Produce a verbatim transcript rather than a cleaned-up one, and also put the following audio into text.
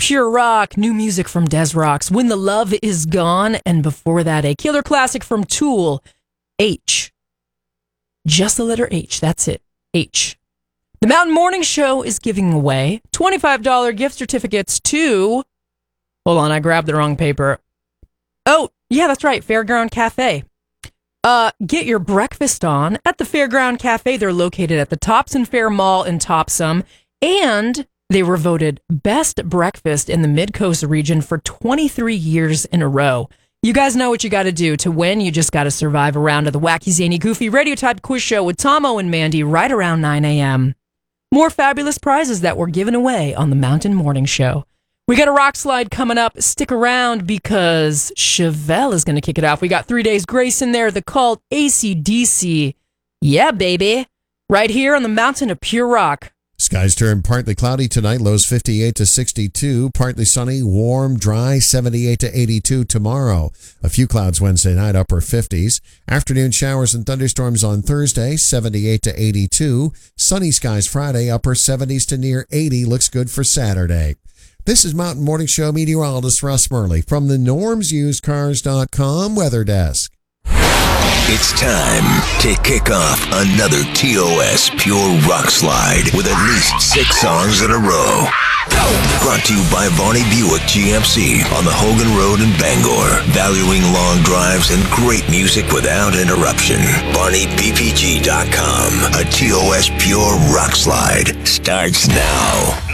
Pure Rock, new music from Des Rocks, When the Love Is Gone, and before that, a killer classic from Tool, H. Just the letter H, that's it, H. The Mountain Morning Show is giving away twenty-five dollars gift certificates to, hold on, I grabbed the wrong paper. Oh, yeah, that's right, Fairground Cafe. Uh, get your breakfast on at the Fairground Cafe. They're located at the Topsom Fair Mall in Topsom, and they were voted best breakfast in the Mid-Coast region for twenty-three years in a row. You guys know what you got to do to win. You just got to survive a round of the Wacky, Zany, Goofy radio-type quiz show with Tomo and Mandy right around nine a.m. More fabulous prizes that were given away on the Mountain Morning Show. We got a rock slide coming up. Stick around because Chevelle is going to kick it off. We got Three Days Grace in there, The Cult, A C D C. Yeah, baby. Right here on the Mountain of Pure Rock. Skies turn partly cloudy tonight, lows fifty-eight to sixty-two. Partly sunny, warm, dry, seventy-eight to eighty-two tomorrow. A few clouds Wednesday night, upper fifties. Afternoon showers and thunderstorms on Thursday, seventy-eight to eighty-two. Sunny skies Friday, upper seventies to near eighty. Looks good for Saturday. This is Mountain Morning Show meteorologist Russ Murley from the norms used cars dot com Weather Desk. It's time to kick off another T O S Pure Rock Slide with at least six songs in a row. Brought to you by Varney Buick G M C on the Hogan Road in Bangor. Valuing long drives and great music without interruption. Varney B P G dot com. A T O S Pure Rock Slide starts now.